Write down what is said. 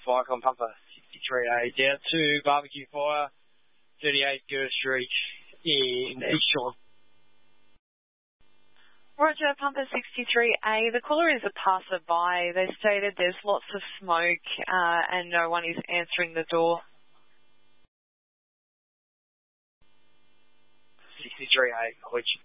Firecon Pumper 63A down to Barbecue Fire, 38 Girth Street in East Shore. Roger, Pumper 63A. The caller is a passerby. They stated there's lots of smoke and no one is answering the door. 63A, which